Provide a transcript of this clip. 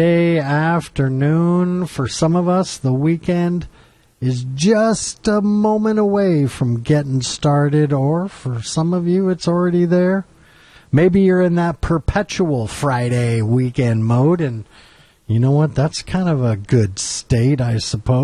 Afternoon. For some of us, the weekend is just a moment away from getting started, or for some of you, it's already there. Maybe you're in that perpetual Friday weekend mode, and you know what? That's kind of a good state, I suppose.